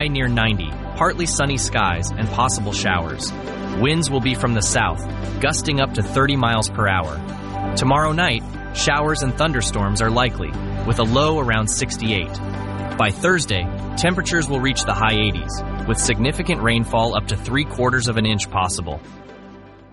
near 90, partly sunny skies, and possible showers. Winds will be from the south, gusting up to 30 miles per hour. Tomorrow night, showers and thunderstorms are likely, with a low around 68. By Thursday, temperatures will reach the high 80s, with significant rainfall up to 3/4 of an inch possible.